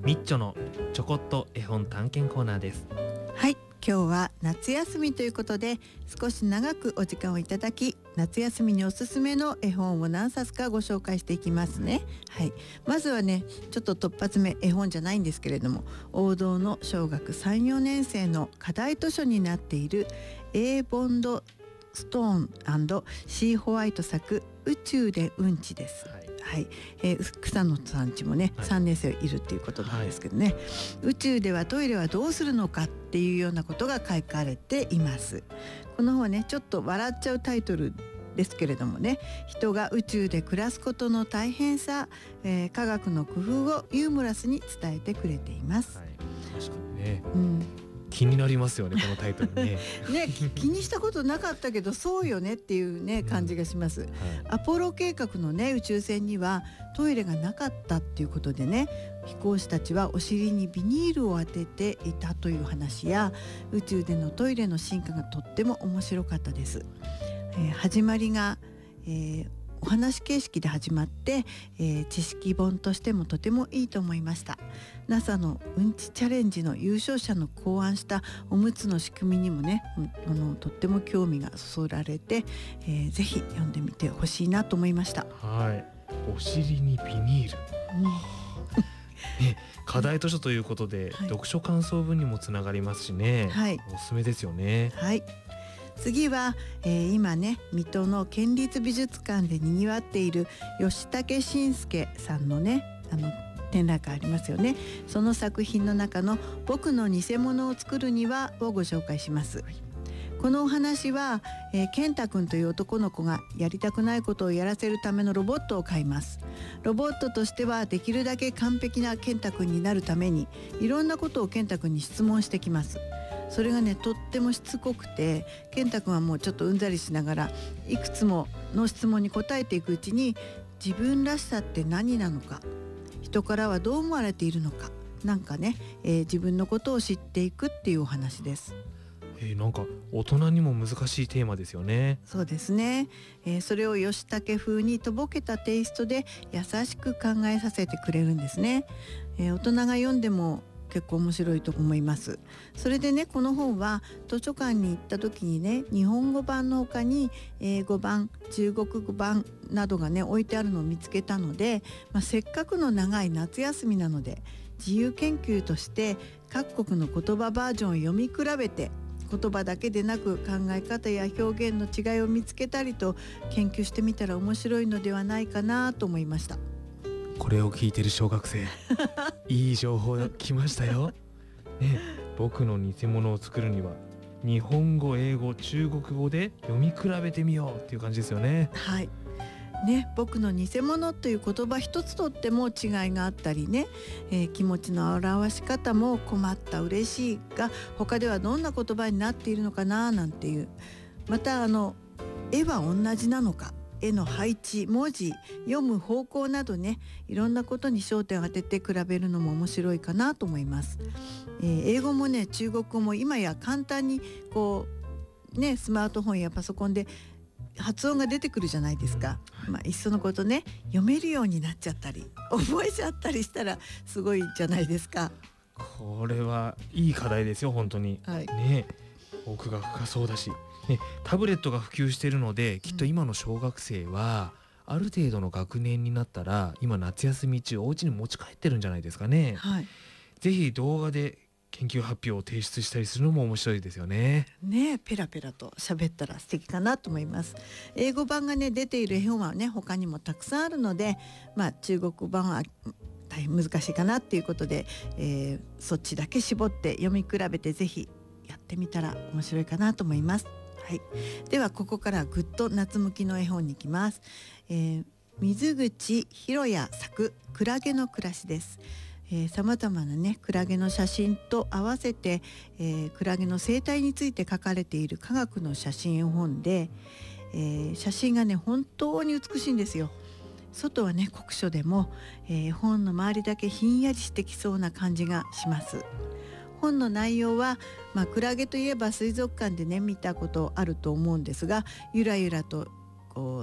みっちょのちょこっと絵本探検コーナーです。 はい、今日は夏休みということで少し長くお時間をいただき、夏休みにおすすめの絵本を何冊かご紹介していきますね。はい、まずはね、ちょっと突発目、絵本じゃないんですけれども、王道の小学 3,4 年生の課題図書になっている A. ボンドストーン& C. ホワイト作宇宙でうんちです。はい、草野さんちもね、3年生いるっていうことなんですけどね、宇宙ではトイレはどうするのかっていうようなことが書かれています。この本はね、ちょっと笑っちゃうタイトルですけれどもね、人が宇宙で暮らすことの大変さ、科学の工夫をユーモラスに伝えてくれています。 確かにね、気になりますよね、このタイトルね。 ね、気にしたことなかったけどそうよねっていうね感じがします。アポロ計画のね宇宙船にはトイレがなかったっていうことでね、飛行士たちはお尻にビニールを当てていたという話や、宇宙でのトイレの進化がとっても面白かったです。始まりが、お話形式で始まって、知識本としてもとてもいいと思いました。 NASA のうんちチャレンジの優勝者の考案したおむつの仕組みにもね、とっても興味がそそられて、ぜひ読んでみてほしいなと思いました。 はい、お尻にビニール、ね、課題図書ということで、読書感想文にもつながりますしね、おすすめですよね。 はい、次は、今ね水戸の県立美術館でにぎわっている吉武慎介さんのね展覧会ありますよね。その作品の中の僕の偽物を作るにはをご紹介します。このお話は、健太くんという男の子がやりたくないことをやらせるためのロボットを買います。ロボットとしてはできるだけ完璧な健太くんになるためにいろんなことを健太くんに質問してきます。それがねとってもしつこくて、健太くんはもうちょっとうんざりしながらいくつもの質問に答えていくうちに、自分らしさって何なのか、人からはどう思われているのか、なんかね、自分のことを知っていくっていうお話です。 なんか大人にも難しいテーマですよね。 そうですね、それを吉武風にとぼけたテイストで優しく考えさせてくれるんですね。大人が読んでも結構面白いと思います。それでね、この本は図書館に行った時にね、日本語版の他に英語版、中国語版などがね置いてあるのを見つけたので、せっかくの長い夏休みなので自由研究として各国の言葉バージョンを読み比べて、言葉だけでなく考え方や表現の違いを見つけたりと研究してみたら面白いのではないかなと思いました。 これを聞いてる小学生いい情報来ましたよ、ね、僕の偽物を作るには日本語、英語、中国語で読み比べてみようっていう感じですよね。 はいね、僕の偽物という言葉一つとっても違いがあったりね、気持ちの表し方も困った、嬉しいが他ではどんな言葉になっているのかななんていう、また絵は同じなのか、絵の配置、文字、読む方向などね、いろんなことに焦点を当てて比べるのも面白いかなと思います。英語もね中国語も今や簡単にこうねスマートフォンやパソコンで発音が出てくるじゃないですか。いっそのことね読めるようになっちゃったり覚えちゃったりしたらすごいじゃないですか。 これはいい課題ですよ本当に、ね、奥が深そうだし、ね、タブレットが普及しているのできっと今の小学生は、ある程度の学年になったら今夏休み中お家に持ち帰ってるんじゃないですかね。ぜひ動画で研究発表を提出したりするのも面白いですよね。 ペラペラと喋ったら素敵かなと思います。英語版がね出ている絵本はね他にもたくさんあるので、中国版は大変難しいかなっていうことで、そっちだけ絞って読み比べてぜひやってみたら面白いかなと思います。ではここからぐっと夏向きの絵本に行きます。水口博也作クラゲの暮らしです。さまざまなねクラゲの写真と合わせて、クラゲの生態について書かれている科学の写真絵本で、写真がね本当に美しいんですよ。外はね酷暑でも、本の周りだけひんやりしてきそうな感じがします。本の内容は、クラゲといえば水族館でね見たことあると思うんですが、ゆらゆらとこう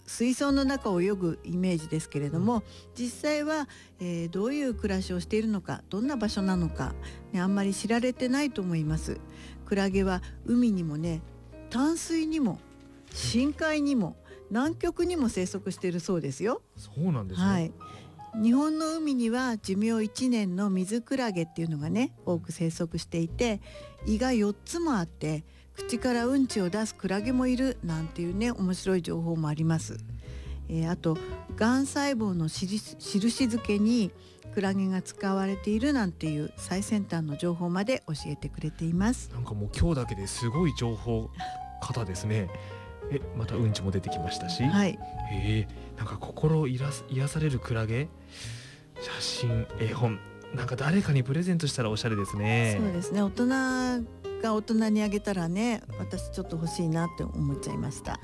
水槽の中を泳ぐイメージですけれども、実際は、どういう暮らしをしているのか、どんな場所なのか、ね、あんまり知られてないと思います。クラゲは海にもね、淡水にも深海にも南極にも生息しているそうですよ。 そうなんですね。 はい、日本の海には寿命1年の水クラゲっていうのがね、多く生息していて、胃が4つもあって口からうんちを出すクラゲもいるなんていうね、面白い情報もあります。あと、がん細胞の印付けにクラゲが使われているなんていう最先端の情報まで教えてくれています。 なんかもう今日だけですごい情報方ですね。またうんちも出てきましたし、 はい、 なんか心癒されるクラゲ、写真、絵本、なんか誰かにプレゼントしたらおしゃれですね。 そうですね、大人が大人にあげたらね、私ちょっと欲しいなって思っちゃいました。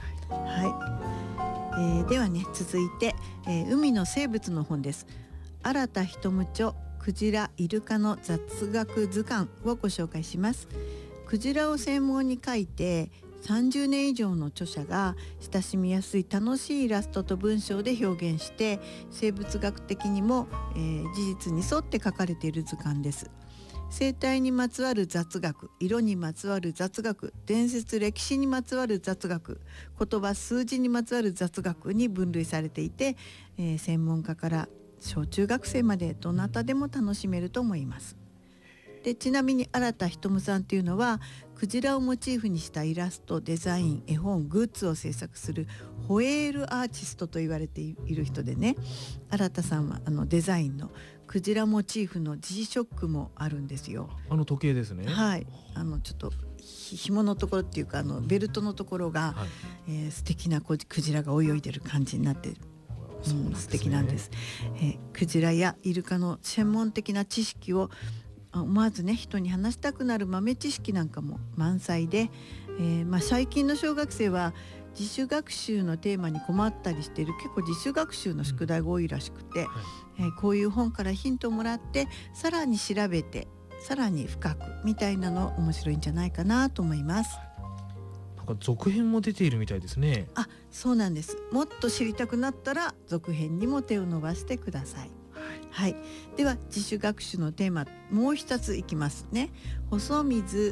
はい、ではね、続いて、海の生物の本です。新田ひとむ著クジライルカの雑学図鑑をご紹介します。クジラを専門に書いて30年以上の著者が親しみやすい楽しいイラストと文章で表現して、生物学的にも、事実に沿って書かれている図鑑です。生態にまつわる雑学、色にまつわる雑学、伝説歴史にまつわる雑学、言葉数字にまつわる雑学に分類されていて、専門家から小中学生までどなたでも楽しめると思います。で、ちなみに新田ひとむさんというのはクジラをモチーフにしたイラスト、デザイン、絵本、グッズを制作するホエールアーティストと言われている人でね、新田さんはデザインのクジラモチーフの G ショックもあるんですよ。 時計ですね。 はい、ちょっと紐のところっていうかベルトのところが、素敵なクジラが泳いでる感じになって素敵なんです。クジラやイルカの専門的な知識を思わずね、人に話したくなる豆知識なんかも満載で、最近の小学生は自主学習のテーマに困ったりしている、結構自主学習の宿題が多いらしくて、こういう本からヒントをもらってさらに調べてさらに深くみたいなの面白いんじゃないかなと思います。 なんか続編も出ているみたいですね。 そうなんです。もっと知りたくなったら続編にも手を伸ばしてください。はい、では自主学習のテーマもう一ついきますね。細水、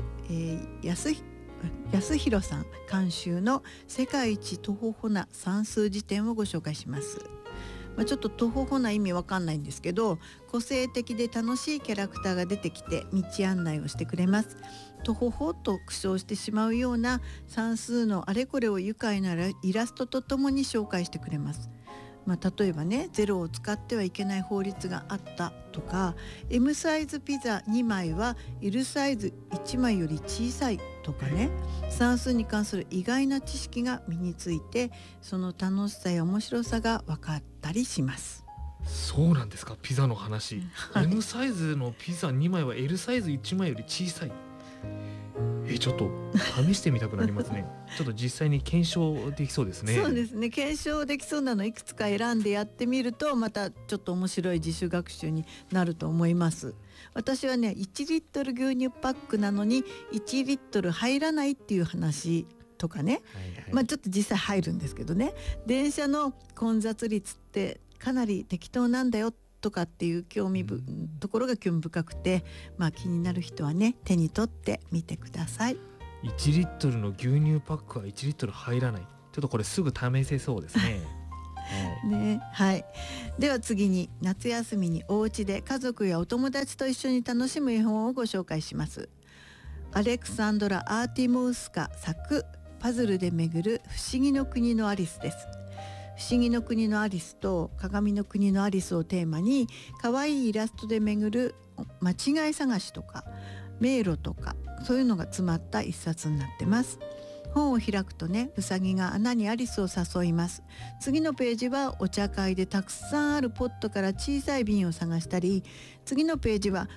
康弘さん監修の世界一とほほな算数辞典をご紹介します。ちょっととほほな意味わかんないんですけど、個性的で楽しいキャラクターが出てきて道案内をしてくれます。とほほと苦笑してしまうような算数のあれこれを愉快なイラストとともに紹介してくれます。例えばね、ゼロを使ってはいけない法律があったとか、 M サイズピザ2枚は L サイズ1枚より小さいとかね、算数に関する意外な知識が身について、その楽しさや面白さが分かったりします。 そうなんですか。ピザの話、M サイズのピザ2枚は L サイズ1枚より小さい。ちょっと試してみたくなりますね。ちょっと実際に検証できそうですね。 そうですね、検証できそうなのいくつか選んでやってみると、またちょっと面白い自主学習になると思います。私はね、1リットル牛乳パックなのに1リットル入らないっていう話とかね、ちょっと実際入るんですけどね、電車の混雑率ってかなり適当なんだよとかっていうところが興味深くて、気になる人はね、手に取ってみてください。 1リットルの牛乳パックは1リットル入らない。ちょっとこれすぐ試せそうですね。 はい、では次に、夏休みにお家で家族やお友達と一緒に楽しむ絵本をご紹介します。アレクサンドラ・アーティモウスカ作、パズルで巡る不思議の国のアリスです。不思議の国のアリスと鏡の国のアリスをテーマに、可愛いイラストで巡る間違い探しとか迷路とか、そういうのが詰まった一冊になってます。本を開くとね、ウサギが穴にアリスを誘います。次のページはお茶会でたくさんあるポットから小さい瓶を探したり、次のページは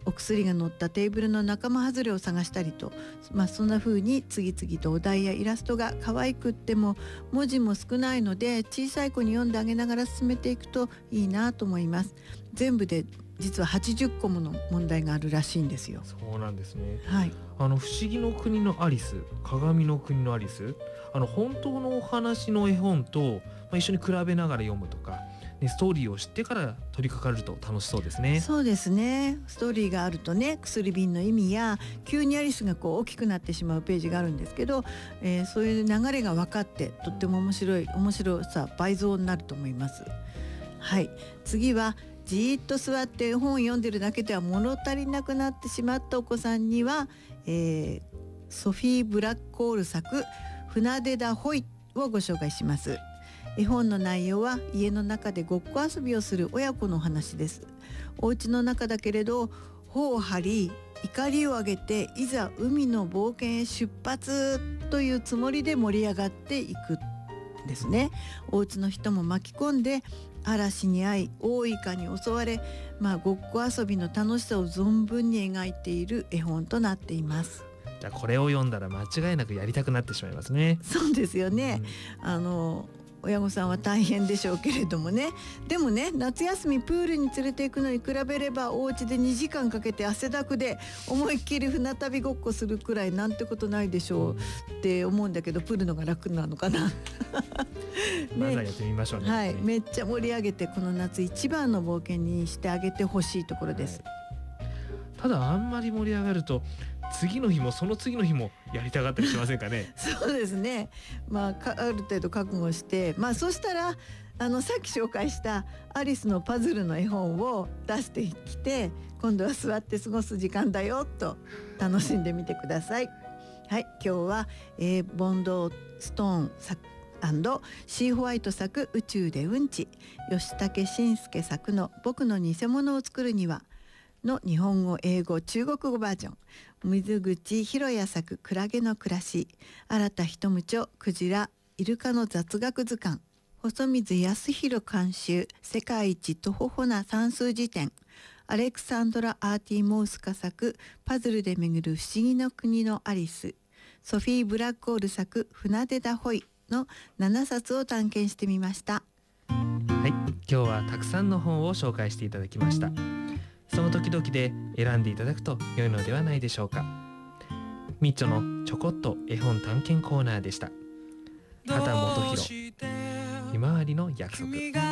お薬が載ったテーブルの仲間外れを探したりと、そんな風に次々とお題やイラストが可愛くっても文字も少ないので、小さい子に読んであげながら進めていくといいなと思います。全部で実は80個もの問題があるらしいんですよ。 そうなんですね。 はい、 不思議の国のアリス、鏡の国のアリス、本当のお話の絵本と、一緒に比べながら読むとか、ストーリーを知ってから取り掛かると楽しそうですね。 そうですね。ストーリーがあるとね、薬瓶の意味や急にアリスが大きくなってしまうページがあるんですけど、そういう流れが分かってとっても面白さ倍増になると思います。はい、次はじーっと座って本を読んでるだけでは物足りなくなってしまったお子さんには、ソフィー・ブラックコール作船出だほいをご紹介します。絵本の内容は家の中でごっこ遊びをする親子の話です。お家の中だけれど頬を張り怒りを上げていざ海の冒険へ出発というつもりで盛り上がっていくんですね。お家の人も巻き込んで嵐に遭い大イカに襲われ、ごっこ遊びの楽しさを存分に描いている絵本となっています。 じゃあこれを読んだら間違いなくやりたくなってしまいますね。 そうですよね、親御さんは大変でしょうけれどもね。でもね、夏休みプールに連れて行くのに比べればお家で2時間かけて汗だくで思いっきり船旅ごっこするくらいなんてことないでしょうって思うんだけど、プールのが楽なのかなまずはやってみましょうね。 はい、めっちゃ盛り上げてこの夏一番の冒険にしてあげてほしいところです。 ただあんまり盛り上がると次の日もその次の日もやりたかったりしませんかね。 そうですね、ある程度覚悟して、そしたらさっき紹介したアリスのパズルの絵本を出してきて、今度は座って過ごす時間だよと楽しんでみてください。はい、今日は、ボンドストーン作シーホワイト作宇宙でうんち、吉武慎介作の僕の偽物を作るにはの日本語英語中国語バージョン、水口博也作クラゲの暮らし、新田仁夢著クジライルカの雑学図鑑、細水康弘監修世界一とほほな算数辞典、アレクサンドラ・アーティモウスカ作パズルで巡る不思議の国のアリス、ソフィー・ブラックオール作船出だほいの7冊を探検してみました。 はい、今日はたくさんの本を紹介していただきました。その時々で選んでいただくと良いのではないでしょうか。みっちょのちょこっと絵本探検コーナーでした。畑元博、ひまわりの約束。